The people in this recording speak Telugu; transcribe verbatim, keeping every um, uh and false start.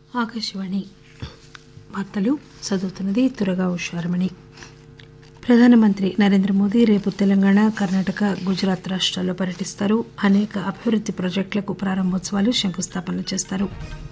ఆకాశవాణి వార్తలు చదువుతున్నది తురగా ఉషారమణి. ప్రధానమంత్రి నరేంద్ర మోదీ రేపు తెలంగాణ, కర్ణాటక, గుజరాత్ రాష్ట్రాల్లో పర్యటిస్తారు. అనేక అభివృద్ది ప్రాజెక్టులకు ప్రారంభోత్సవాలు, శంకుస్థాపనలు చేస్తారు.